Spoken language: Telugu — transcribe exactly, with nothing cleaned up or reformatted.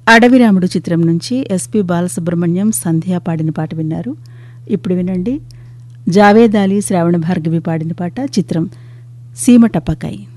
అడవిరాముడు చిత్రం నుంచి ఎస్పి బాలసుబ్రహ్మణ్యం సంధ్య పాడిన పాట విన్నారు. ఇప్పుడు వినండి, జావేద్ అలీ శ్రావణ భార్గవి పాడిన పాట. చిత్రం సీమ టపకాయ్.